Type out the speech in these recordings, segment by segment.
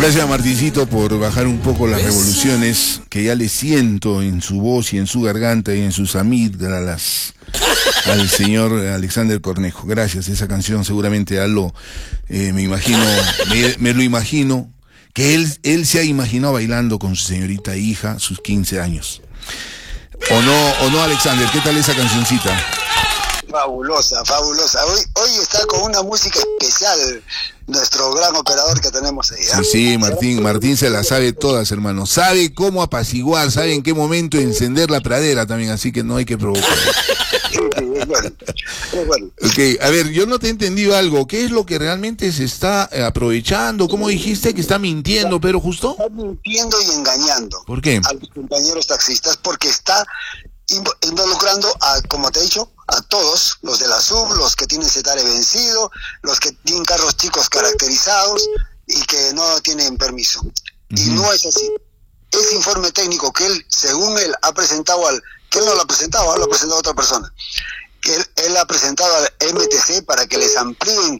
Gracias, Martincito, por bajar un poco las revoluciones que ya le siento en su voz y en su garganta y en sus amígdalas al señor Alexander Cornejo. Gracias, esa canción seguramente me imagino, me lo imagino, que él se ha imaginado bailando con su señorita hija sus 15 años. ¿O no, Alexander? ¿Qué tal esa cancioncita? Fabulosa, fabulosa. Hoy está con una música especial nuestro gran operador que tenemos ahí, ¿eh? Sí, Martín se la sabe todas, hermano. Sabe cómo apaciguar, sabe en qué momento encender la pradera también, así que no hay que provocar. Sí, es bueno. Ok, a ver, yo no te he entendido algo. ¿Qué es lo que realmente se está aprovechando? ¿Cómo dijiste que está mintiendo, pero justo? Está mintiendo y engañando. ¿Por qué? A los compañeros taxistas, porque está involucrando a, como te he dicho, a todos, los de la SUB, los que tienen cetare vencido, los que tienen carros chicos caracterizados y que no tienen permiso. Y no es así. Ese informe técnico que él, según él, ha presentado que él no lo ha presentado, lo ha presentado a otra persona, que él ha presentado al MTC para que les amplíen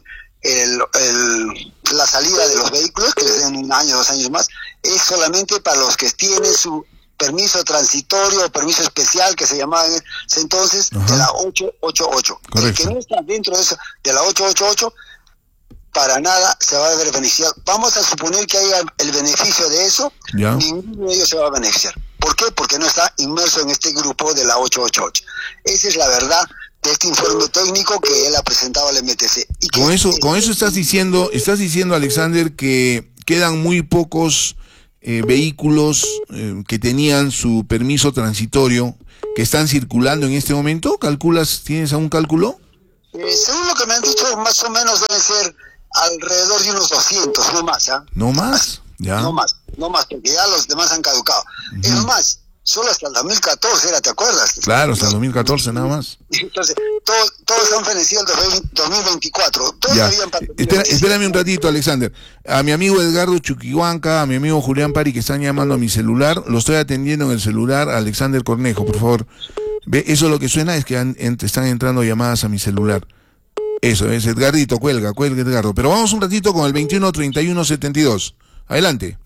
la salida de los vehículos, que les den 1 año, 2 años más, es solamente para los que tienen su permiso transitorio o permiso especial, que se llamaba en ese entonces, de la 888. Correcto. El que no está dentro de eso, de la 888, para nada se va a beneficiar. Vamos a suponer que haya el beneficio de eso, ¿ya? Ninguno de ellos se va a beneficiar. ¿Por qué? Porque no está inmerso en este grupo de la 888. Esa es la verdad de este informe técnico que él ha presentado al MTC. Y con eso estás diciendo, Alexander, que quedan muy pocos vehículos que tenían su permiso transitorio que están circulando en este momento. ¿Tienes algún cálculo? Según lo que me han dicho, más o menos deben ser alrededor de unos 200, no más, ¿ah? ¿No más? Ya. No más, porque ya los demás han caducado. Es más, solo hasta el 2014 ¿te acuerdas? Claro, hasta el 2014 nada más. Entonces, todos han fenecido el 2024. Todos habían espérame un ratito, Alexander. A mi amigo Edgardo Chuquihuanca, a mi amigo Julián Pari, que están llamando a mi celular, lo estoy atendiendo en el celular, Alexander Cornejo, por favor. ¿Ve? Eso lo que suena es que están entrando llamadas a mi celular. Eso es, Edgardito, cuelga Edgardo. Pero vamos un ratito con el 21-31-72. Adelante.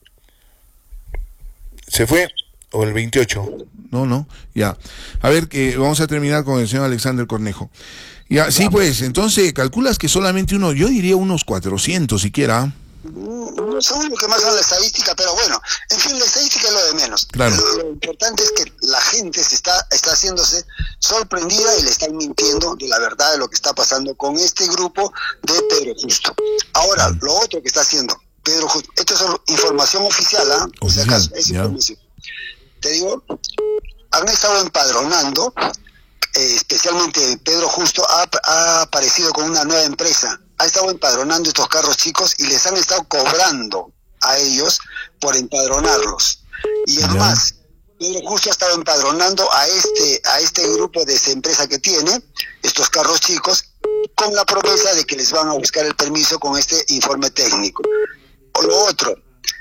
¿Se fue? ¿O el 28? No, ya. A ver, vamos a terminar con el señor Alexander Cornejo. Ya, sí, pues, entonces, calculas que solamente yo diría unos 400 siquiera. No sé lo que más es la estadística, pero bueno, en fin, la estadística es lo de menos. Claro. Lo importante es que la gente está haciéndose sorprendida y le están mintiendo de la verdad de lo que está pasando con este grupo de Pedro Justo. Ahora, lo otro que está haciendo Pedro Justo, esto es información oficial, ¿ah? O sea, es información. Te digo, han estado empadronando, especialmente Pedro Justo ha aparecido con una nueva empresa, ha estado empadronando estos carros chicos y les han estado cobrando a ellos por empadronarlos. Y es más, Pedro Justo ha estado empadronando a este grupo de esa empresa que tiene, estos carros chicos, con la promesa de que les van a buscar el permiso con este informe técnico. O lo otro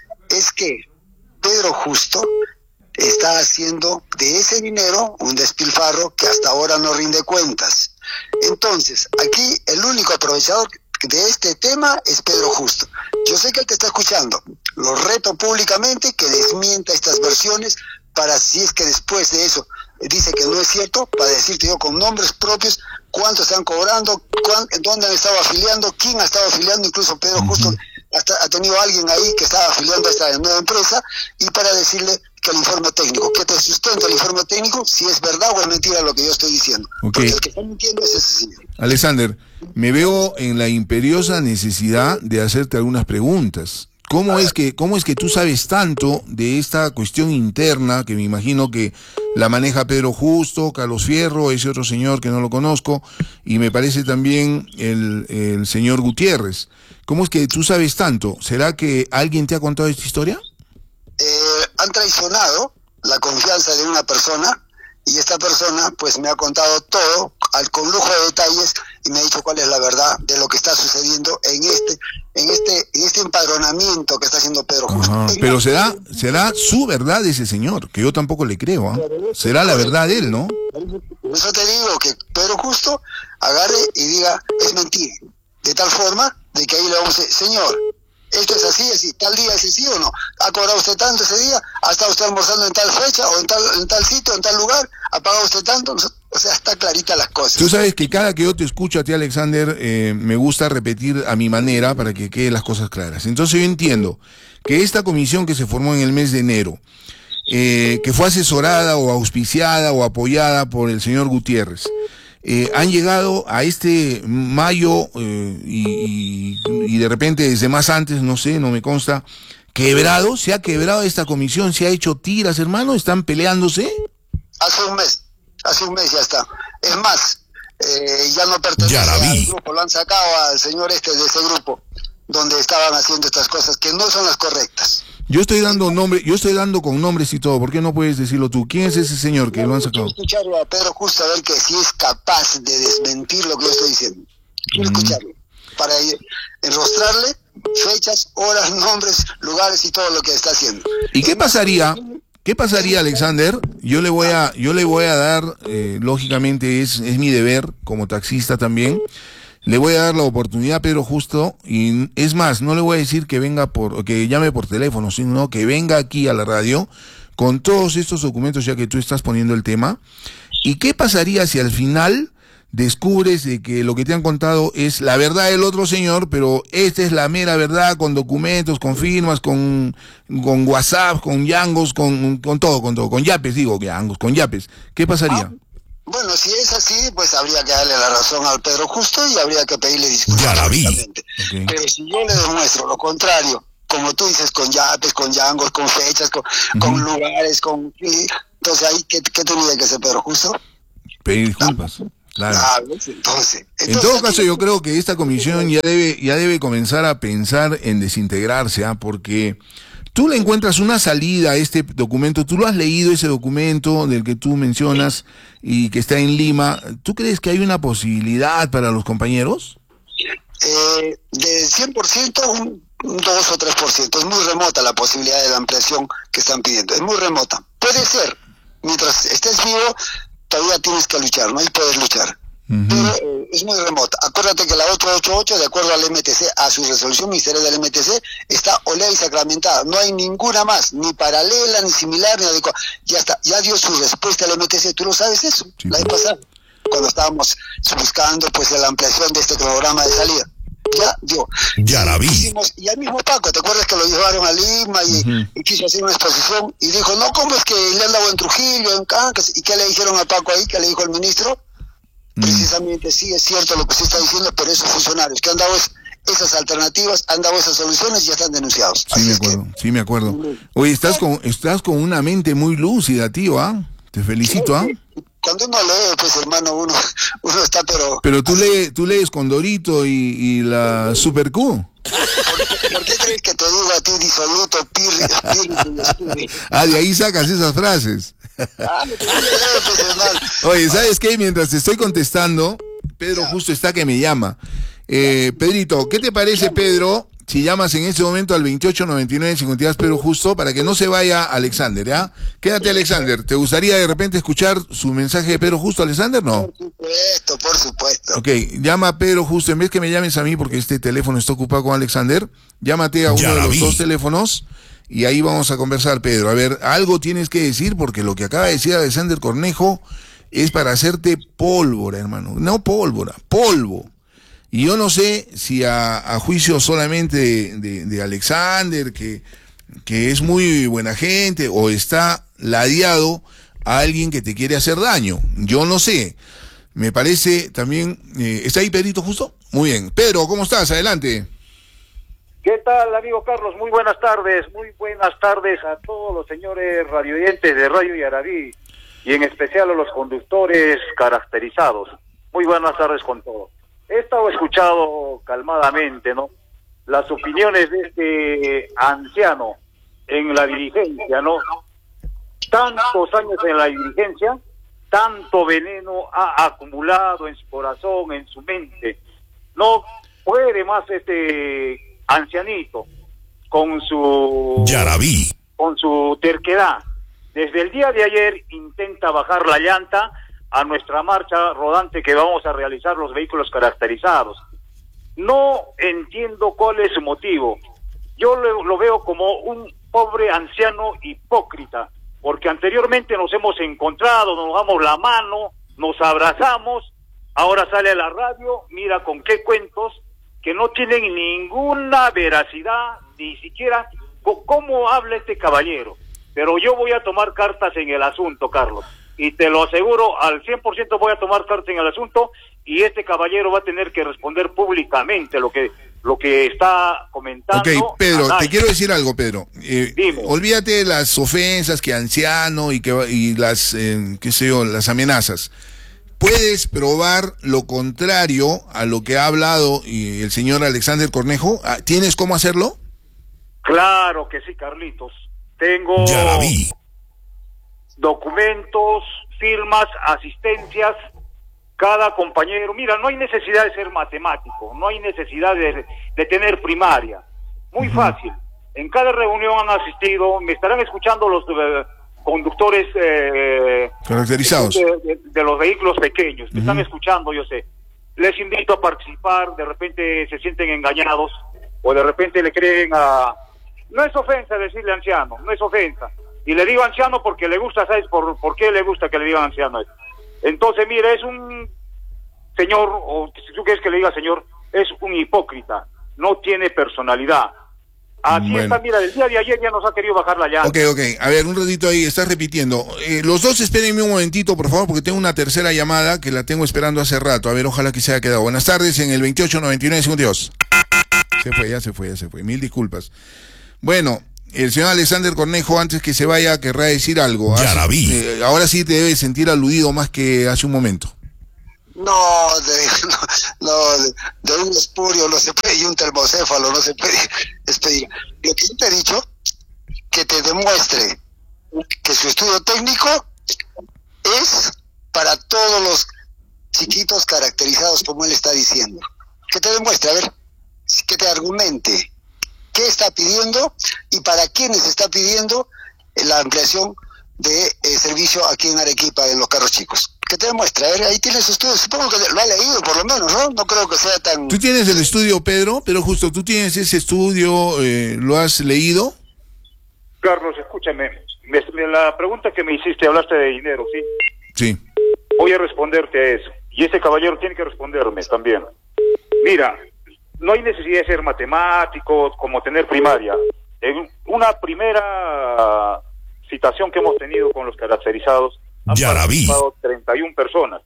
es que Pedro Justo está haciendo de ese dinero un despilfarro que hasta ahora no rinde cuentas. Entonces, aquí el único aprovechador de este tema es Pedro Justo. Yo sé que él te está escuchando. Lo reto públicamente que desmienta estas versiones para, si es que después de eso dice que no es cierto, para decirte yo con nombres propios cuánto están cobrando, dónde han estado afiliando, quién ha estado afiliando. Incluso Pedro Justo ha tenido a alguien ahí que estaba afiliando a esta nueva empresa, y para decirle que el informe técnico, que te sustenta el informe técnico, si es verdad o es mentira lo que yo estoy diciendo. Porque el que está mintiendo es ese señor. Alexander, me veo en la imperiosa necesidad de hacerte algunas preguntas. ¿Cómo es que tú sabes tanto de esta cuestión interna, que me imagino que la maneja Pedro Justo, Carlos Fierro, ese otro señor que no lo conozco, y me parece también el señor Gutiérrez? ¿Cómo es que tú sabes tanto? ¿Será que alguien te ha contado esta historia? Han traicionado la confianza de una persona, y esta persona pues me ha contado todo con lujo de detalles, y me ha dicho cuál es la verdad de lo que está sucediendo en este empadronamiento que está haciendo Pedro Justo. Pero será su verdad ese señor, que yo tampoco le creo, será la verdad de él, ¿no? Por eso te digo que Pedro Justo agarre y diga es mentira, de tal forma de que ahí le vamos a decir, señor, esto es decir, tal día es sí o no, ha cobrado usted tanto ese día, ha estado usted almorzando en tal fecha, o en tal sitio, en tal lugar, ha pagado usted tanto, o sea, está clarita las cosas. Tú sabes que cada que yo te escucho a ti, Alexander, me gusta repetir a mi manera para que queden las cosas claras. Entonces yo entiendo que esta comisión que se formó en el mes de enero, que fue asesorada o auspiciada o apoyada por el señor Gutiérrez, han llegado a este mayo y de repente desde más antes, no sé, no me consta, se ha quebrado esta comisión, se ha hecho tiras, hermano, están peleándose. Hace un mes ya está. Es más, ya no pertenece al grupo, lo han sacado al señor de ese grupo, donde estaban haciendo estas cosas que no son las correctas. Yo estoy dando con nombres y todo, ¿por qué no puedes decirlo tú? ¿Quién es ese señor que lo han sacado? Quiero escucharlo a Pedro Justo a ver que si es capaz de desmentir lo que yo estoy diciendo. Quiero escucharlo, para enrostrarle fechas, horas, nombres, lugares y todo lo que está haciendo. ¿Y qué pasaría? ¿Qué pasaría, Alexander? Yo le voy a dar, lógicamente es mi deber como taxista también. Le voy a dar la oportunidad a Pedro Justo, y es más, no le voy a decir que que llame por teléfono, sino que venga aquí a la radio con todos estos documentos, ya que tú estás poniendo el tema. ¿Y qué pasaría si al final descubres de que lo que te han contado es la verdad del otro señor, pero esta es la mera verdad, con documentos, con firmas, con WhatsApp, con Yangos, con todo, con yapes, con yapes? ¿Qué pasaría? Bueno, si es así, pues habría que darle la razón al Pedro Justo y habría que pedirle disculpas. Ya la vi. Okay. Pero si yo le demuestro lo contrario, como tú dices, con yapes, con Yangos, con fechas, con lugares, entonces ahí, ¿qué tendría que hacer Pedro Justo? Pedir disculpas. Claro. Entonces, en todo caso, yo creo que esta comisión ya debe comenzar a pensar en desintegrarse, porque tú le encuentras una salida a este documento. Tú lo has leído, ese documento del que tú mencionas y que está en Lima. ¿Tú crees que hay una posibilidad para los compañeros? De 100%, un 2 o 3%. Es muy remota la posibilidad de la ampliación que están pidiendo. Es muy remota. Puede ser. Mientras estés vivo, todavía tienes que luchar, ¿no? Y puedes luchar. Pero es muy remota. Acuérdate que la 888, de acuerdo al MTC, a su resolución ministerial del MTC, está o ley sacramentada. No hay ninguna más, ni paralela, ni similar, ni adecuada. Ya está, ya dio su respuesta al MTC. ¿Tú lo sabes eso? Sí. La vez pasada, cuando estábamos buscando pues la ampliación de este programa de salida. Ya dio. Ya la vi. Y al mismo Paco, ¿te acuerdas que lo llevaron a Lima y quiso hacer una exposición? Y dijo, no, ¿cómo es que le han dado en Trujillo, en Cancas? ¿Y qué le dijeron a Paco ahí? ¿Qué le dijo el ministro? Precisamente, sí, es cierto lo que se está diciendo, pero esos funcionarios que han dado esas alternativas, han dado esas soluciones, ya están denunciados. Sí, me acuerdo. Oye, estás con una mente muy lúcida, tío, ¿ah? Te felicito, ¿ah? Cuando uno lee, pues hermano, uno está, Pero tú lees Condorito y la Super Q. ¿Por qué crees que te digo a ti disoluto, pirri? De ahí sacas esas frases. Oye, ¿sabes qué? Mientras te estoy contestando, Pedro Justo está que me llama. Pedrito, ¿qué te parece, Pedro, si llamas en este momento al 2899-52 Pedro Justo, para que no se vaya Alexander, ¿ya? Quédate, Alexander. ¿Te gustaría de repente escuchar su mensaje de Pedro Justo, Alexander? No. Por supuesto. Ok, llama a Pedro Justo. En vez que me llames a mí, porque este teléfono está ocupado con Alexander, llámate a uno de los dos teléfonos y ahí vamos a conversar, Pedro. A ver, algo tienes que decir, porque lo que acaba de decir Alexander Cornejo es para hacerte pólvora, hermano. No pólvora, polvo. Y yo no sé si a juicio solamente de Alexander, que es muy buena gente, o está ladeado a alguien que te quiere hacer daño. Yo no sé. Me parece también... ¿Está ahí, Pedrito, justo? Muy bien. Pedro, ¿cómo estás? Adelante. ¿Qué tal, amigo Carlos? Muy buenas tardes a todos los señores radioyentes de Radio Yaraví, y en especial a los conductores caracterizados. Muy buenas tardes con todos. He estado escuchando calmadamente, ¿no?, las opiniones de este anciano en la dirigencia, ¿no? Tantos años en la dirigencia, tanto veneno ha acumulado en su corazón, en su mente. No puede más este ancianito con su Yaraví, con su terquedad. Desde el día de ayer intenta bajar la llanta a nuestra marcha rodante que vamos a realizar los vehículos caracterizados. No entiendo cuál es su motivo. yo lo veo como un pobre anciano hipócrita, porque anteriormente nos hemos encontrado, nos damos la mano, nos abrazamos, ahora sale a la radio, mira con qué cuentos que no tienen ninguna veracidad, ni siquiera cómo habla este caballero. Pero yo voy a tomar cartas en el asunto, Carlos, y te lo aseguro, al 100% voy a tomar cartas en el asunto, y este caballero va a tener que responder públicamente lo que está comentando. Ok, Pedro, te quiero decir algo, Pedro. Olvídate de las ofensas, que anciano y las, qué sé yo, las amenazas. ¿Puedes probar lo contrario a lo que ha hablado el señor Alexander Cornejo? ¿Tienes cómo hacerlo? Claro que sí, Carlitos. Tengo documentos, firmas, asistencias, cada compañero. Mira, no hay necesidad de ser matemático, no hay necesidad de tener primaria. Muy fácil. En cada reunión han asistido, me estarán escuchando los conductores caracterizados de los vehículos pequeños. Me están escuchando, yo sé. Les invito a participar, de repente se sienten engañados, o de repente le creen a... No es ofensa decirle anciano, no es ofensa. Y le digo anciano porque le gusta, ¿sabes por qué le gusta que le digan anciano? Entonces, mira, es un señor, o si tú quieres que le diga señor, es un hipócrita, no tiene personalidad. Así está, mira, el día de ayer ya nos ha querido bajar la llanta. Ok, a ver, un ratito ahí, estás repitiendo. Los dos espérenme un momentito, por favor, porque tengo una tercera llamada que la tengo esperando hace rato. A ver, ojalá que se haya quedado. Buenas tardes, en el 289952. Ya se fue. Mil disculpas. Bueno, el señor Alexander Cornejo, antes que se vaya, querrá decir algo. Ya la vi. Ahora sí te debes sentir aludido más que hace un momento. No, de un espurio no se puede, y un termocéfalo no se puede despedir. Lo que yo te he dicho, que te demuestre que su estudio técnico es para todos los chiquitos caracterizados como él está diciendo. Que te demuestre, a ver, que te argumente qué está pidiendo y para quiénes está pidiendo la ampliación de servicio aquí en Arequipa en los carros chicos. Que te demuestra, a ver, ahí tienes su estudio, supongo que lo ha leído por lo menos, ¿no? No creo que sea tan... ¿Tú tienes el estudio, Pedro? Pero justo, ¿tú tienes ese estudio, lo has leído? Carlos, escúchame, la pregunta que me hiciste, hablaste de dinero, ¿sí? Sí. Voy a responderte a eso, y ese caballero tiene que responderme también. Mira, no hay necesidad de ser matemático, como tener primaria. En una primera citación que hemos tenido con los caracterizados, han participado 31 personas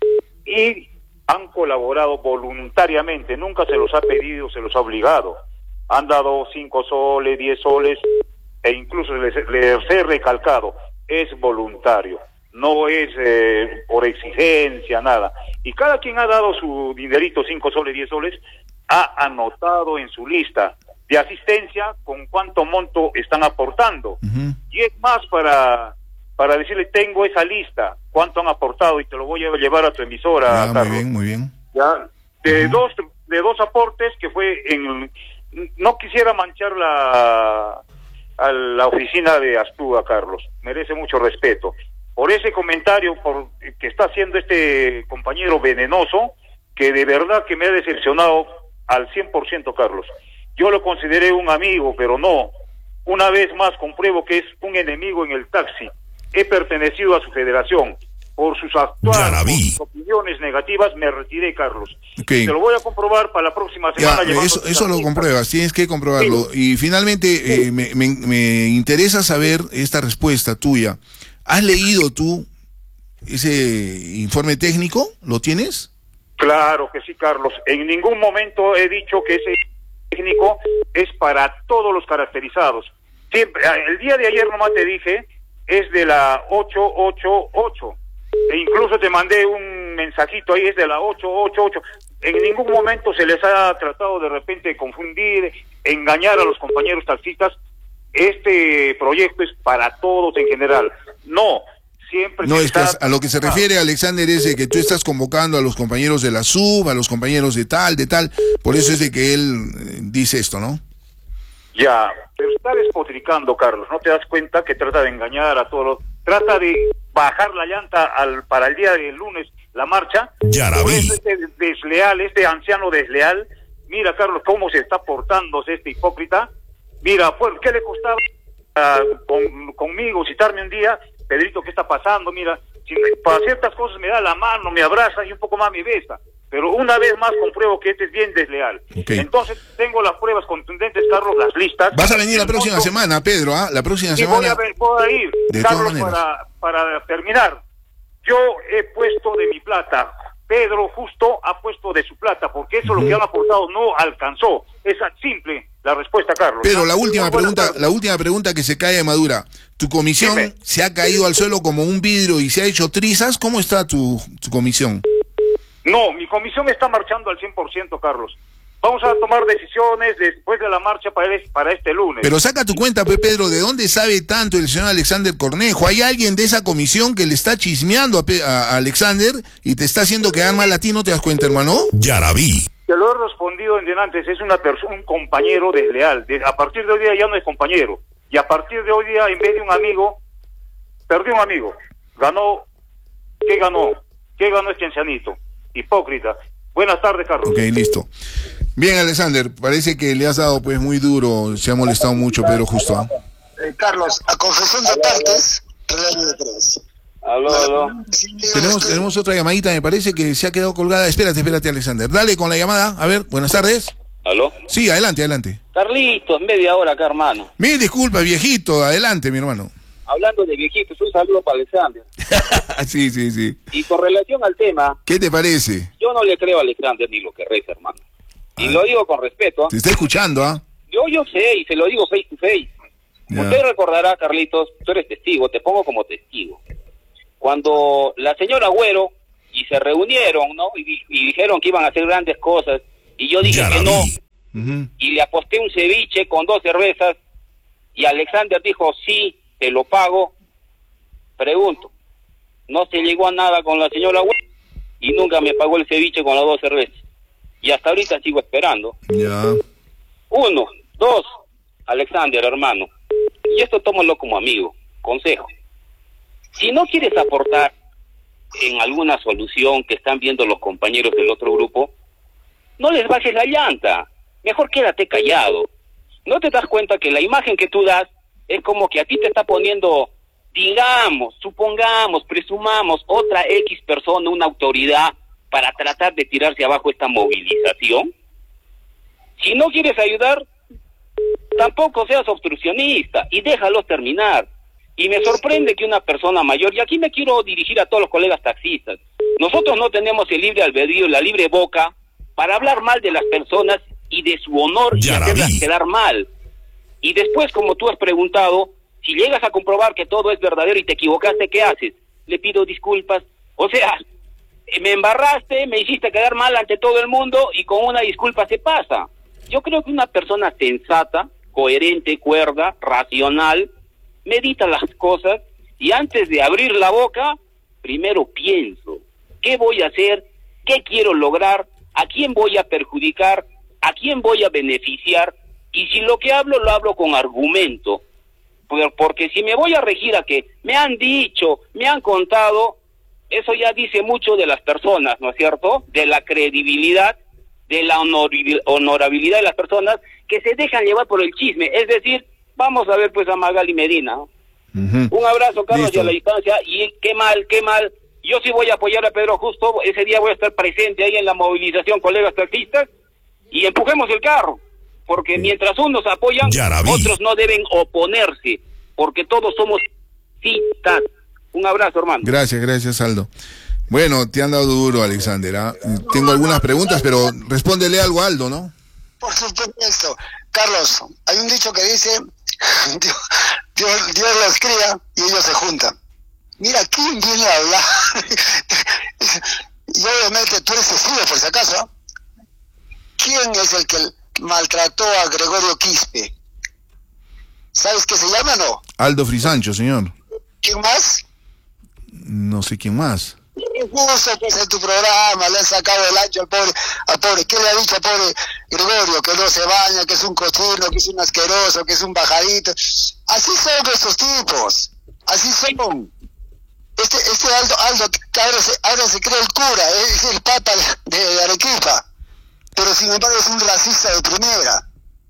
y han colaborado voluntariamente, nunca se los ha pedido, se los ha obligado. Han dado 5 soles, 10 soles, e incluso les he recalcado, es voluntario, no es por exigencia, nada. Y cada quien ha dado su dinerito, 5 soles, 10 soles, ha anotado en su lista de asistencia con cuánto monto están aportando. Y es más para decirle, tengo esa lista, cuánto han aportado, y te lo voy a llevar a tu emisora, Carlos. Muy bien. Ya, de dos aportes que fue no quisiera manchar a la oficina de Astúa, Carlos, merece mucho respeto. Por ese comentario que está haciendo este compañero venenoso, que de verdad que me ha decepcionado al 100%, Carlos. Yo lo consideré un amigo, pero no. Una vez más compruebo que es un enemigo en el taxi. He pertenecido a su federación. Por sus actuales, por sus opiniones negativas, me retiré, Carlos. Te lo voy a comprobar para la próxima semana. Eso lo compruebas, tienes que comprobarlo. Sí. Y finalmente, me interesa saber esta respuesta tuya. ¿Has leído tú ese informe técnico? ¿Lo tienes? Claro que sí, Carlos. En ningún momento he dicho que ese técnico es para todos los caracterizados. Siempre, el día de ayer nomás te dije, es de la 888. E incluso te mandé un mensajito ahí, es de la 888. En ningún momento se les ha tratado de repente confundir, engañar a los compañeros taxistas. Este proyecto es para todos en general. No, siempre... No, es que a lo que se refiere, Alexander, es de que tú estás convocando a los compañeros de la SUB, a los compañeros de tal, por eso es de que él dice esto, ¿no? Ya, pero está despotricando, Carlos, ¿no te das cuenta que trata de engañar a todos? Trata de bajar la llanta para el día del lunes, la marcha. Ya la vi. Este desleal, este anciano desleal, mira, Carlos, cómo se está portándose este hipócrita. Mira, ¿qué le costaba conmigo citarme un día? Pedrito, ¿qué está pasando? Mira, para ciertas cosas me da la mano, me abraza y un poco más me besa. Pero una vez más compruebo que este es bien desleal. Okay. Entonces tengo las pruebas contundentes, Carlos, las listas. Vas a venir la próxima semana, Pedro, ¿ah? La próxima semana. Voy a ir, de Carlos, todas maneras. para terminar. Yo he puesto de mi plata. Pedro justo ha puesto de su plata, porque eso lo que han aportado no alcanzó. Es simple la respuesta, Carlos. Pero la última pregunta que se cae de Madura. ¿Tu comisión se ha caído al suelo como un vidrio y se ha hecho trizas? ¿Cómo está tu comisión? No, mi comisión está marchando al 100%, Carlos. Vamos a tomar decisiones después de la marcha para este lunes. Pero saca tu cuenta, Pedro, ¿de dónde sabe tanto el señor Alexander Cornejo? ¿Hay alguien de esa comisión que le está chismeando a Alexander y te está haciendo quedar mal a ti? ¿No te das cuenta, hermano? Yarabí. Te lo he respondido en antes, es un compañero desleal. A partir de hoy día ya no es compañero. Y a partir de hoy día, en vez de un amigo, perdió un amigo. Ganó. ¿Qué ganó? ¿Qué ganó este ancianito? Hipócrita. Buenas tardes, Carlos. Ok, listo. Bien, Alexander, parece que le has dado pues muy duro, se ha molestado mucho Pedro Justo. Carlos, a confesión de partes, relato de tres. Aló. Tenemos otra llamadita, me parece que se ha quedado colgada. Espérate, Alexander. Dale con la llamada. A ver, buenas tardes. ¿Aló? Sí, adelante. Carlitos, media hora acá, hermano. Mil disculpas, viejito. Adelante, mi hermano. Hablando de viejitos, un saludo para Alexander. Sí. Y con relación al tema... ¿Qué te parece? Yo no le creo a Alexander ni lo que reza, hermano. Y lo digo con respeto. Te está escuchando, ¿ah? Yo sé, y se lo digo face to face. Ya. Usted recordará, Carlitos, tú eres testigo, te pongo como testigo. Cuando la señora Agüero y se reunieron, ¿no? Y dijeron que iban a hacer grandes cosas, y yo dije que no, y le aposté un ceviche con 2 cervezas, y Alexander dijo, sí, te lo pago. Pregunto, no se llegó a nada con la señora Agüero, y nunca me pagó el ceviche con las 2 cervezas. Y hasta ahorita sigo esperando. Ya. 1, 2, Alexander, hermano. Y esto tómalo como amigo. Consejo. Si no quieres aportar en alguna solución que están viendo los compañeros del otro grupo, no les bajes la llanta. Mejor quédate callado. ¿No te das cuenta que la imagen que tú das es como que a ti te está poniendo, digamos, supongamos, presumamos, otra X persona, una autoridad, para tratar de tirarse abajo esta movilización? Si no quieres ayudar, tampoco seas obstruccionista y déjalos terminar. Y me sorprende que una persona mayor, y aquí me quiero dirigir a todos los colegas taxistas, nosotros no tenemos el libre albedrío, la libre boca, para hablar mal de las personas y de su honor y hacerlas quedar mal. Y después, como tú has preguntado, si llegas a comprobar que todo es verdadero y te equivocaste, ¿qué haces? Le pido disculpas. O sea, me embarraste, me hiciste quedar mal ante todo el mundo y con una disculpa se pasa. Yo creo que una persona sensata, coherente, cuerda, racional, medita las cosas y antes de abrir la boca, primero pienso, ¿qué voy a hacer? ¿Qué quiero lograr? ¿A quién voy a perjudicar? ¿A quién voy a beneficiar? Y si lo que hablo, lo hablo con argumento. Porque si me voy a regir a que me han dicho, me han contado, eso ya dice mucho de las personas, ¿no es cierto? De la credibilidad, de la honorabilidad de las personas que se dejan llevar por el chisme. Es decir, vamos a ver pues a Magali Medina, ¿no? Un abrazo, Carlos, y a la distancia. Y qué mal. Yo sí voy a apoyar a Pedro Justo. Ese día voy a estar presente ahí en la movilización, colegas taxistas, y empujemos el carro. Porque mientras unos apoyan, otros no deben oponerse, porque todos somos citas. Un abrazo, hermano. Gracias, Aldo. Bueno, te han dado duro, Alexander, ¿ah? Tengo algunas preguntas, pero respóndele algo a Aldo, ¿no? Por supuesto. Carlos, hay un dicho que dice, Dios los cría y ellos se juntan. Mira, ¿quién viene a hablar? Y obviamente tú eres testigo, por si acaso, ¿eh? ¿Quién es el que maltrató a Gregorio Quispe? ¿Sabes qué se llama, no? Aldo Frisancho, señor. ¿Quién más? No sé quién más. Justo pues en tu programa le han sacado el ancho al pobre. ¿Qué le ha dicho al pobre Gregorio? Que no se baña, que es un cochino, que es un asqueroso, que es un bajadito. Así son estos tipos. Así son. Este Aldo que ahora se cree el cura, es el papa de Arequipa. Pero sin embargo es un racista de primera.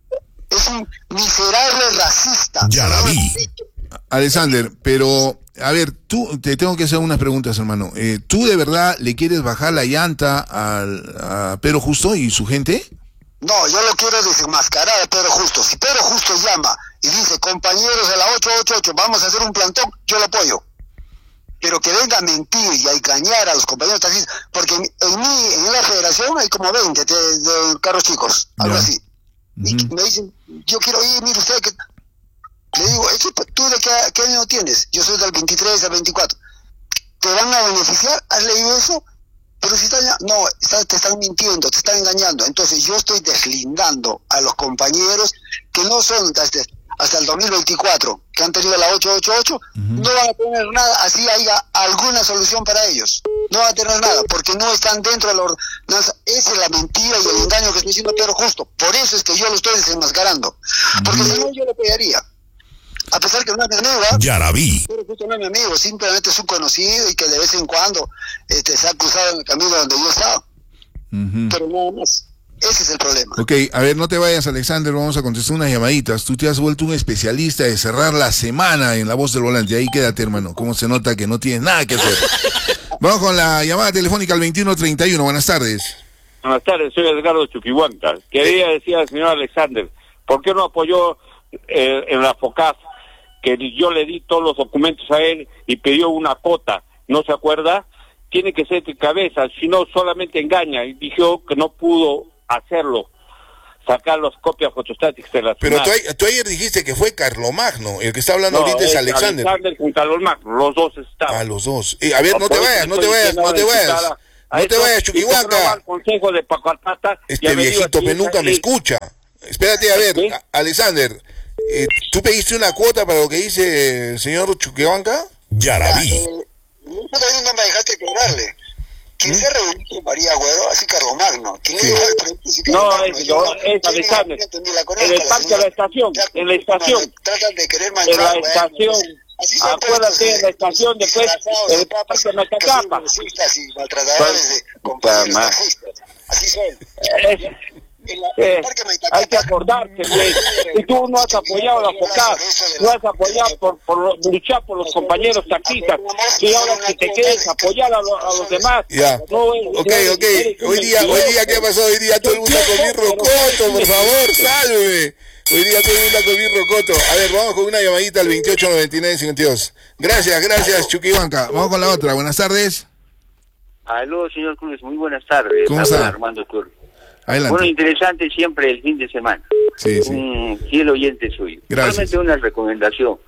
es un miserable racista. Ya la vi. Alexander, pero, a ver, te tengo que hacer unas preguntas, hermano. ¿Tú de verdad le quieres bajar la llanta a Pedro Justo y su gente? No, yo lo quiero desenmascarar a Pedro Justo. Si Pedro Justo llama y dice, compañeros de la 888, vamos a hacer un plantón, yo lo apoyo. Pero que venga a mentir y a engañar a los compañeros taxistas, porque en la federación hay como 20 de carros chicos, algo así. Y me dicen, yo quiero ir, mire usted que... Le digo, ¿tú de qué año tienes? Yo soy del 23 al 24. ¿Te van a beneficiar? ¿Has leído eso? Pero si te están mintiendo, te están engañando. Entonces yo estoy deslindando a los compañeros que no son hasta el 2024, que han tenido la 888, no van a tener nada, así haya alguna solución para ellos. No van a tener nada, porque no están dentro de la ordenanza. Esa es la mentira y el engaño que estoy diciendo Pedro Justo. Por eso es que yo lo estoy desenmascarando. Porque si no, yo lo pegaría. A pesar que no es mi amigo, Ya la vi. Pero justo no es mi amigo, simplemente es un conocido y que de vez en cuando se ha cruzado en el camino donde yo estaba. Pero nada más. Ese es el problema. Ok, a ver, no te vayas, Alexander, vamos a contestar unas llamaditas. Tú te has vuelto un especialista de cerrar la semana en La Voz del Volante. Ahí quédate, hermano. ¿Cómo se nota que no tienes nada que hacer? Vamos con la llamada telefónica al 2131. Buenas tardes. Buenas tardes, soy Edgardo Chuquihuanca. Quería decir al señor Alexander, ¿por qué no apoyó en la FOCAF? Que yo le di todos los documentos a él y pidió una cuota, ¿no se acuerda? Tiene que ser de cabeza, si no solamente engaña, y dijo que no pudo hacerlo, sacar las copias fotostáticas de la Pero tú ayer dijiste que fue Carlomagno, el que está hablando ahorita es Alexander. Alexander con Carlomagno, los dos estaban. Ah, los dos. A ver, no te vayas, Chuquihuanca. Consejo de Pacatata. Este viejito que nunca me escucha. Espérate, a ver, ¿sí? Alexander, ¿tú pediste una cuota para lo que dice el señor Chuquihuanca? Ya la vi. No me dejaste cobrarle. ¿Quién se reunió con María Agüero? Así Carlomagno. ¿Quién le dijo al presidente? No, es Alexander. En el parque de la estación. En la estación. Tratan de querer manchar. En la estación. Acuérdate, en la estación después. El parque de Matacapa. Y maltratadores de compañeros taxistas. Así son. Hay que acordarse, güey. Y tú no has apoyado a la FOCAF, no has apoyado por luchar por los compañeros taxistas, y ahora que te quieres apoyar a los demás. Ya. No, ok. Hoy día, ¿qué pasó? Hoy día todo el mundo con mi rocoto, por favor, sálveme. Hoy día todo el mundo con mi rocoto. A ver, vamos con una llamadita al 289952. Gracias, Chuquihuanca. Vamos con la otra. Buenas tardes. Aló, señor Cruz, muy buenas tardes. ¿Cómo está? Armando Cruz. Adelante. Bueno, interesante siempre el fin de semana. Sí. Un fiel oyente suyo. Gracias. Solamente una recomendación.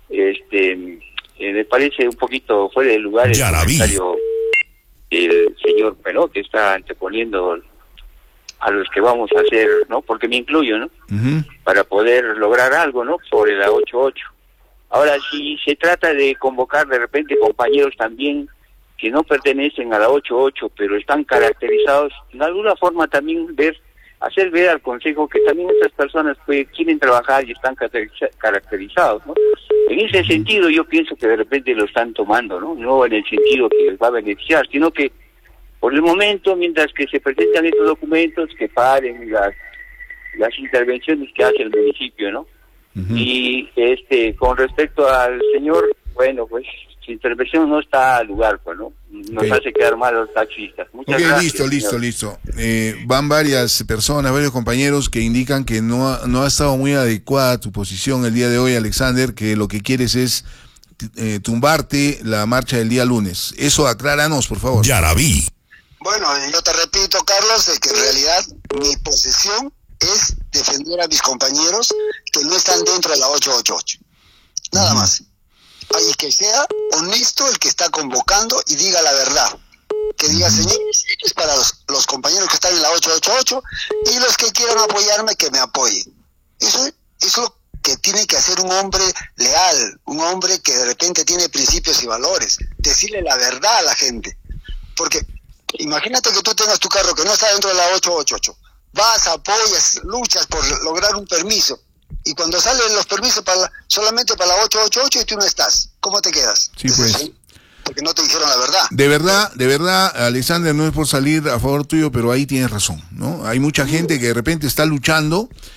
Me parece un poquito fuera de lugar el comentario del señor Peló, que está anteponiendo a los que vamos a hacer, ¿no? Porque me incluyo, ¿no? Para poder lograr algo, ¿no? Sobre la 88. Ahora, si se trata de convocar de repente compañeros también que no pertenecen a la 88, pero están caracterizados, de alguna forma también hacer ver al Consejo que también estas personas quieren trabajar y están caracterizados, ¿no? En ese sentido yo pienso que de repente lo están tomando, ¿no? No en el sentido que les va a beneficiar, sino que por el momento, mientras que se presentan estos documentos, que paren las intervenciones que hace el municipio, ¿no? Y con respecto al señor, bueno, pues su intervención no está al lugar, pues, ¿no? Nos hace quedar mal a los taxistas. Muchas gracias. Listo. Van varias personas, varios compañeros que indican que no ha estado muy adecuada tu posición el día de hoy, Alexander, que lo que quieres es tumbarte la marcha del día lunes. Eso acláranos, por favor. Ya la vi. Bueno, yo te repito, Carlos, de que en realidad mi posición es defender a mis compañeros que no están dentro de la 888. Nada más. Y que sea honesto el que está convocando y diga la verdad. Que diga, señores, es para los compañeros que están en la 888 y los que quieran apoyarme, que me apoyen. Eso es lo que tiene que hacer un hombre leal, un hombre que de repente tiene principios y valores. Decirle la verdad a la gente. Porque imagínate que tú tengas tu carro que no está dentro de la 888. Vas, apoyas, luchas por lograr un permiso. Y cuando salen los permisos solamente para la 888 y tú no estás, ¿cómo te quedas? Sí, pues. Porque no te dijeron la verdad. De verdad, Alexander, no es por salir a favor tuyo, pero ahí tienes razón, ¿no? Hay mucha gente que de repente está luchando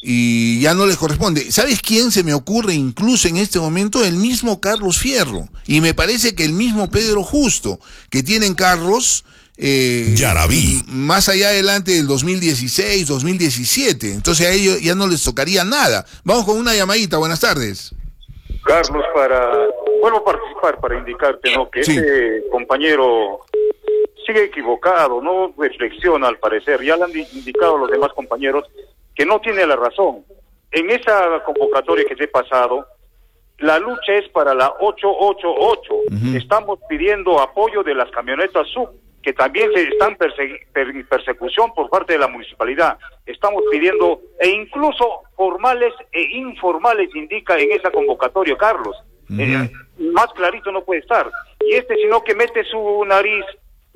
y ya no les corresponde. ¿Sabes quién se me ocurre incluso en este momento? El mismo Carlos Fierro. Y me parece que el mismo Pedro Justo, que tienen carros Yaraví, más allá adelante del 2016, 2017. Entonces a ellos ya no les tocaría nada. Vamos con una llamadita. Buenas tardes. Carlos, vuelvo a participar para indicarte, ¿no? Que Sí. este compañero sigue equivocado, no reflexiona al parecer. Ya le han indicado los demás compañeros que no tiene la razón. En esa convocatoria que te he pasado, la lucha es para la 888. Estamos pidiendo apoyo de las camionetas sub, que también se están en persecución por parte de la municipalidad. Estamos pidiendo, e incluso formales e informales indica en esa convocatoria, Carlos. Más clarito no puede estar. Y sino que mete su nariz,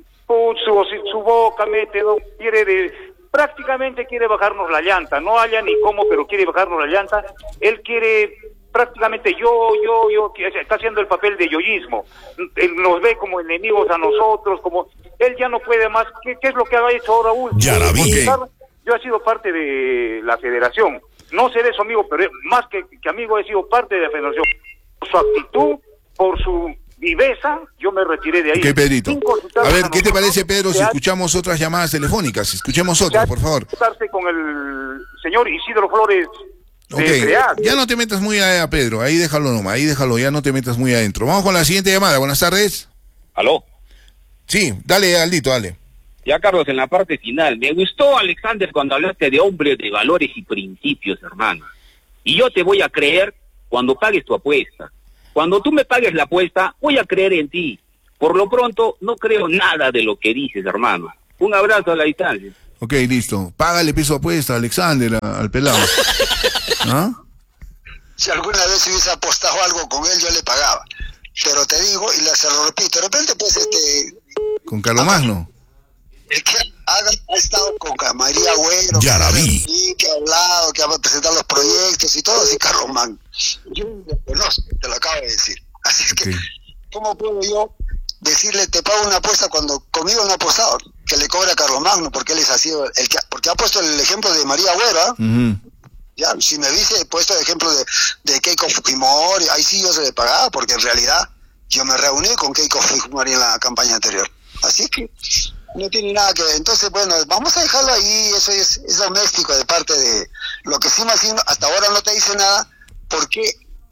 su boca, no prácticamente quiere bajarnos la llanta. No haya ni cómo, pero quiere bajarnos la llanta. Él quiere prácticamente que está haciendo el papel de yoísmo. Él nos ve como enemigos a nosotros, como él ya no puede más. ¿Qué es lo que ha hecho ahora último? Yaraví. Yo he sido parte de la federación. No seré su amigo, pero más que amigo he sido parte de la federación. Por su actitud, por su viveza, yo me retiré de ahí. Ok, Pedrito. A ver, ¿qué te parece, Pedro, si escuchamos otras llamadas telefónicas? Escuchemos otras, por favor. Con el señor Isidro Flores. Ok, ya no te metas muy allá, Pedro. Ahí déjalo nomás, ya no te metas muy adentro. Vamos con la siguiente llamada. Buenas tardes. ¿Aló? Sí, dale, Aldito, dale. Ya, Carlos, en la parte final. Me gustó, Alexander, cuando hablaste de hombre de valores y principios, hermano. Y yo te voy a creer cuando pagues tu apuesta. Cuando tú me pagues la apuesta, voy a creer en ti. Por lo pronto, no creo nada de lo que dices, hermano. Un abrazo a la distancia. Ok, listo. Págale peso apuesta, Alexander, al pelado. ¿Ah? Si alguna vez hubiese apostado algo con él, yo le pagaba. Pero te digo, y se lo repito, de repente pues Con Carlomagno. El que ha estado con María Agüero, Yaraví, que ha hablado, que va a presentar los proyectos y todo, así Carlomagno. Yo lo conozco, te lo acabo de decir. Así es que, ¿cómo puedo yo decirle te pago una apuesta cuando conmigo no ha apostado? Que le cobre a Carlomagno, porque él ha sido porque ha puesto el ejemplo de María Agüero, Ya, si me hubiese puesto el ejemplo de Keiko Fujimori, ahí sí yo se le pagaba, porque en realidad yo me reuní con Keiko Fujimori en la campaña anterior. Así que no tiene nada que ver. Entonces, bueno, vamos a dejarlo ahí, eso es doméstico de parte de lo que sí más hasta ahora no te dice nada, porque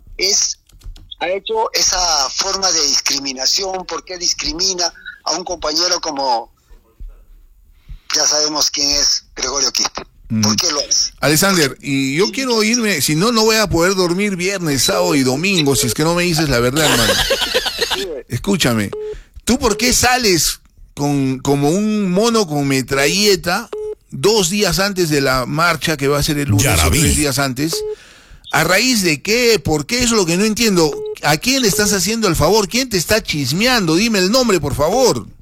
ha hecho esa forma de discriminación, porque discrimina a un compañero como, ya sabemos quién es Gregorio Quispe. ¿Por qué lo hace? Alexander, y yo quiero irme, si no, no voy a poder dormir viernes, sábado y domingo, si es que no me dices la verdad, hermano. Escúchame, ¿tú por qué sales como un mono con metralleta 2 días antes de la marcha que va a ser el lunes o 3 días antes? ¿A raíz de qué? ¿Por qué? Eso es lo que no entiendo. ¿A quién le estás haciendo el favor? ¿Quién te está chismeando? Dime el nombre, por favor. No,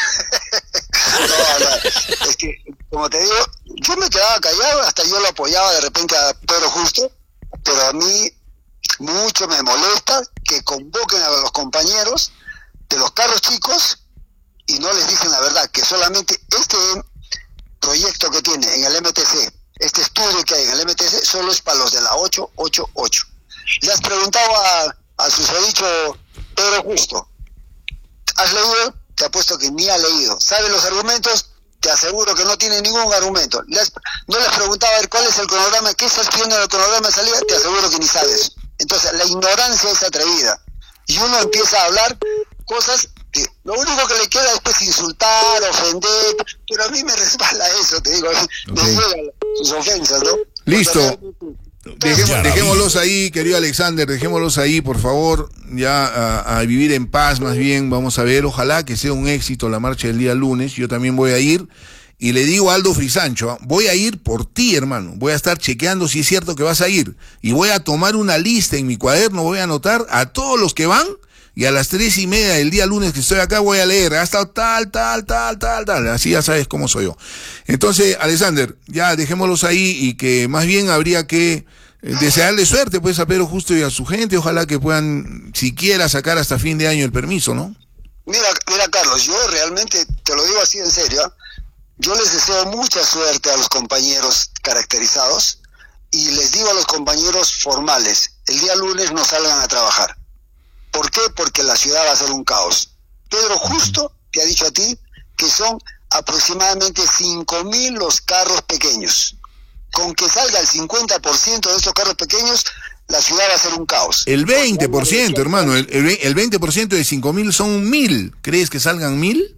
es que, como te digo, yo me quedaba callado, hasta yo lo apoyaba de repente a Pedro Justo, pero a mí mucho me molesta que convoquen a los compañeros de los carros chicos y no les dicen la verdad, que solamente este proyecto que tiene en el MTC, este estudio que hay en el MTC, solo es para los de la 888. Le has preguntado al susodicho Pedro Justo, ¿has leído? Te apuesto que ni ha leído. ¿Sabe los argumentos? Te aseguro que no tiene ningún argumento. No les preguntaba a ver cuál es el cronograma, qué estás pidiendo en el cronograma de salida, te aseguro que ni sabes. Entonces, la ignorancia es atrevida. Y uno empieza a hablar cosas que lo único que le queda es pues insultar, ofender, pero a mí me resbala eso, te digo, me llegan sus ofensas, ¿no? Listo. Dejémoslos ahí, querido Alexander, dejémoslos ahí, por favor, ya a vivir en paz, más bien. Vamos a ver, ojalá que sea un éxito la marcha del día lunes. Yo también voy a ir, y le digo a Aldo Frisancho, voy a ir por ti, hermano, voy a estar chequeando si es cierto que vas a ir, y voy a tomar una lista en mi cuaderno, voy a anotar a todos los que van, y a las 3:30 del día lunes que estoy acá voy a leer, hasta tal, así ya sabes cómo soy yo. Entonces, Alexander, ya dejémoslos ahí, y que más bien habría que desearle suerte pues a Pedro Justo y a su gente, ojalá que puedan siquiera sacar hasta fin de año el permiso, ¿no? Mira Carlos, yo realmente te lo digo así en serio, yo les deseo mucha suerte a los compañeros caracterizados, y les digo a los compañeros formales, el día lunes no salgan a trabajar. ¿Por qué? Porque la ciudad va a ser un caos. Pedro Justo te ha dicho a ti que son aproximadamente 5.000 los carros pequeños. Con que salga el 50% de estos carros pequeños, la ciudad va a ser un caos. El 20%, hermano, el 20% de 5.000 son 1.000. ¿Crees que salgan 1.000?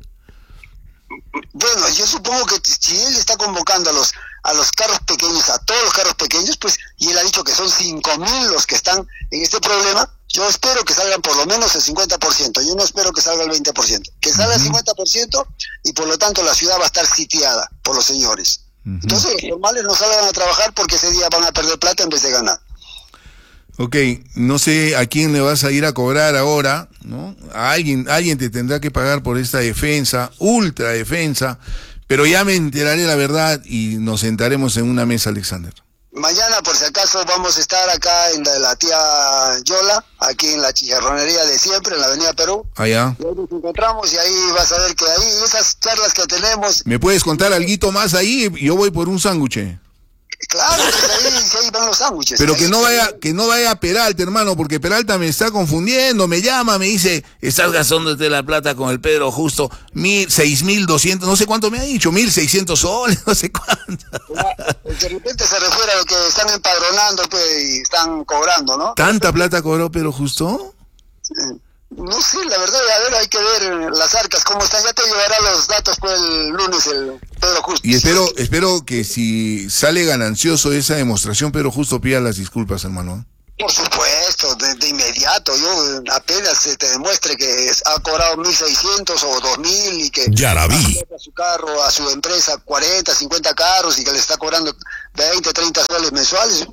Bueno, yo supongo que si él está convocando a los carros pequeños, a todos los carros pequeños, pues, y él ha dicho que son 5.000 los que están en este problema, yo espero que salgan por lo menos el 50%, yo no espero que salga el 20%, que salga el 50% y por lo tanto la ciudad va a estar sitiada por los señores. Entonces los formales no salgan a trabajar porque ese día van a perder plata en vez de ganar. Ok, no sé a quién le vas a ir a cobrar ahora, ¿no? A alguien te tendrá que pagar por esta defensa, ultra defensa, pero ya me enteraré la verdad y nos sentaremos en una mesa, Alexander. Mañana, por si acaso, vamos a estar acá en la tía Yola, aquí en la chicharronería de siempre, en la avenida Perú. Allá. Y ahí nos encontramos y ahí vas a ver que ahí, esas charlas que tenemos... ¿Me puedes contar alguito más ahí? Yo voy por un sándwich. Claro, pues ahí van los sándwiches. Pero que no vaya a Peralta, hermano, porque Peralta me está confundiendo, me llama, me dice, estás gastándote la plata con el Pedro Justo, 6.200, no sé cuánto me ha dicho, 1.600 soles, no sé cuánto. De repente se refiere a lo que están empadronando, pues, y están cobrando, ¿no? ¿Tanta plata cobró Pedro Justo? No sé, la verdad, a ver, hay que ver las arcas cómo están. Ya te llevará los datos pues el lunes el Pedro Justo. Y espero que si sale ganancioso esa demostración, Pedro Justo pida las disculpas, hermano. Por supuesto, de inmediato. Yo apenas se te demuestre que ha cobrado 1.600 o 2.000 y que Yarabí. a su carro, a su empresa 40, 50 carros y que le está cobrando 20, 30 soles mensuales.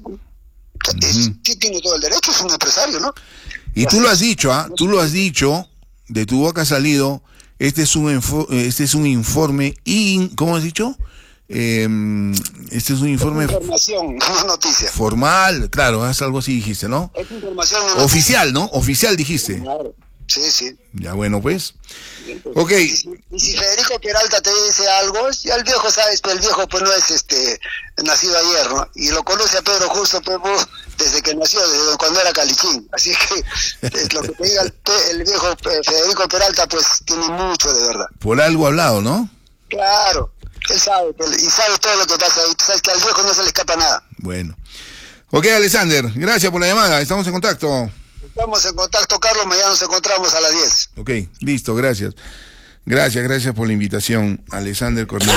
Tiene todo el derecho, es un empresario, ¿no? Y tú lo has dicho, tú lo has dicho, de tu boca ha salido, este es un informe, ¿cómo has dicho? Este es un informe... Información, no noticia. Formal, claro, es algo así dijiste, ¿no? Es información. Oficial, ¿no? Oficial dijiste. Claro. Sí. Ya bueno, pues. Ok. Y si Federico Peralta te dice algo, ya el viejo, sabes, pero el viejo pues no es nacido ayer, ¿no? Y lo conoce a Pedro Justo pues, desde que nació, desde cuando era calichín. Así que lo que te diga el viejo Federico Peralta pues tiene mucho de verdad. Por algo hablado, ¿no? Claro, él sabe, y sabe todo lo que pasa ahí. Tú sabes que al viejo no se le escapa nada. Bueno. Ok, Alexander, gracias por la llamada, estamos en contacto. Estamos en contacto, Carlos, mañana nos encontramos a las 10. Ok, listo, gracias. Gracias por la invitación, Alexander Cornejo.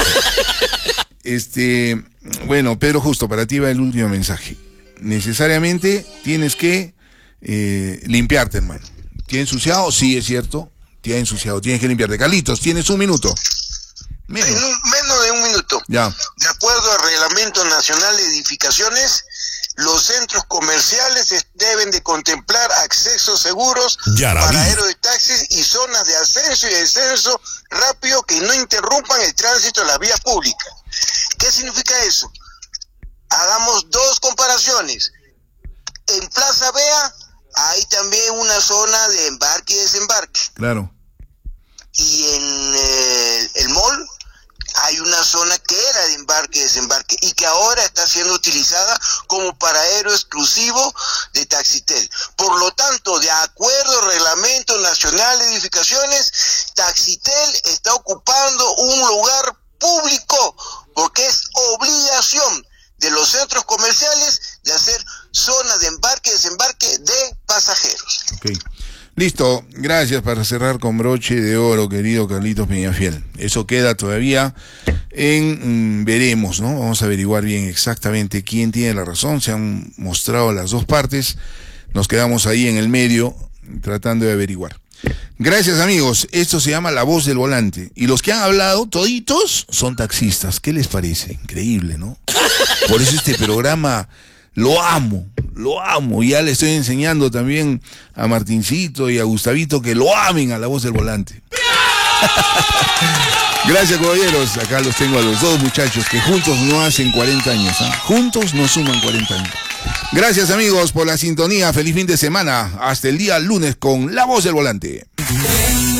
Bueno, Pedro Justo, para ti va el último mensaje. Necesariamente tienes que limpiarte, hermano. ¿Te ha ensuciado? Sí, es cierto. Te ha ensuciado, tienes que limpiarte. Carlitos, tienes un minuto. Menos de un minuto. Ya. De acuerdo al Reglamento Nacional de Edificaciones, los centros comerciales deben de contemplar accesos seguros, paraderos de taxis y zonas de ascenso y descenso rápido que no interrumpan el tránsito de las vías públicas. ¿Qué significa eso? Hagamos dos comparaciones. En Plaza Vea hay también una zona de embarque y desembarque. Claro. Y en el mall hay una zona que era de embarque y desembarque y que ahora está siendo utilizada como paradero exclusivo de Taxitel. Por lo tanto, de acuerdo al Reglamento Nacional de Edificaciones, Taxitel está ocupando un lugar público porque es obligación de los centros comerciales de hacer zonas de embarque y desembarque de pasajeros. Okay. Listo, gracias, para cerrar con broche de oro, querido Carlitos Peñafiel. Eso queda todavía veremos, ¿no? Vamos a averiguar bien exactamente quién tiene la razón. Se han mostrado las dos partes, nos quedamos ahí en el medio tratando de averiguar. Gracias, amigos, esto se llama La Voz del Volante, y los que han hablado, toditos, son taxistas. ¿Qué les parece? Increíble, ¿no? Por eso este programa lo amo, ya le estoy enseñando también a Martincito y a Gustavito que lo amen a La Voz del Volante. Gracias, caballeros, acá los tengo a los dos muchachos que juntos no hacen 40 años, ¿eh? Juntos no suman 40 años. Gracias, amigos, por la sintonía, feliz fin de semana, hasta el día lunes con La Voz del Volante.